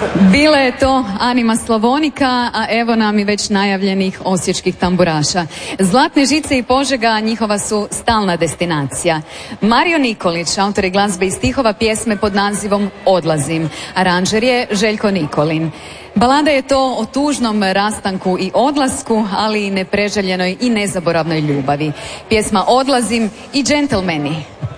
Bila je to Anima Slavonika, a evo nam i već najavljenih osječkih tamburaša. Zlatne žice i Požega njihova su stalna destinacija. Mario Nikolić, autor je glazbe i stihova pjesme pod nazivom Odlazim. Aranžer je Željko Nikolin. Balada je to o tužnom rastanku i odlasku, ali i nepreželjenoj i nezaboravnoj ljubavi. Pjesma Odlazim i Džentlmeni.